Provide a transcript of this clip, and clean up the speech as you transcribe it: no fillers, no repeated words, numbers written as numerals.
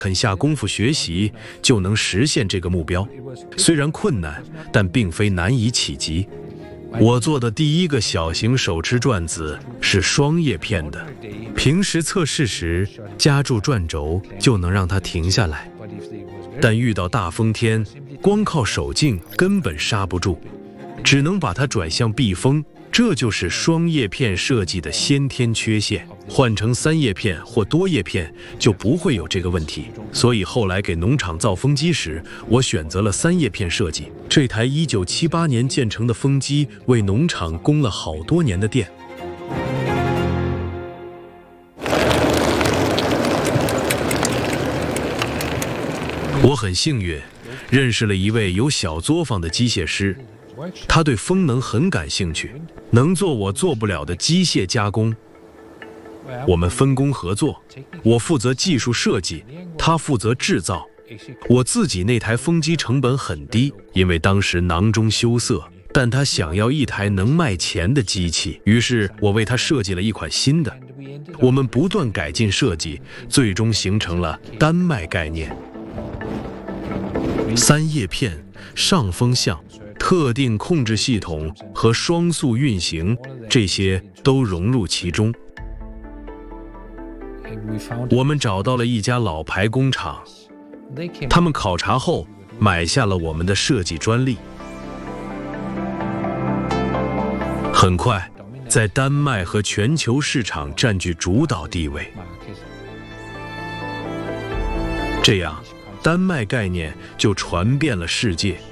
肯下功夫学习，就能实现这个目标。虽然困难，但并非难以企及。我做的第一个小型手持转子是双叶片的，平时测试时夹住转轴就能让它停下来，但遇到大风天，光靠手劲根本刹不住，只能把它转向避风。这就是双叶片设计的先天缺陷，换成3叶片或多叶片就不会有这个问题。所以后来给农场造风机时，我选择了3叶片设计。这台1978年建成的风机为农场供了好多年的电。我很幸运，认识了一位有小作坊的机械师，他对风能很感兴趣，能做我做不了的机械加工。我们分工合作，我负责技术设计，他负责制造。我自己那台风机成本很低，因为当时囊中羞涩，但他想要一台能卖钱的机器，于是我为他设计了一款新的。我们不断改进设计，最终形成了丹麦概念。3叶片、上风向、特定控制系统和双速运行，这些都融入其中。我们找到了一家老牌工厂，他们考察后买下了我们的设计专利。很快，在丹麦和全球市场占据主导地位。这样，丹麦概念就传遍了世界。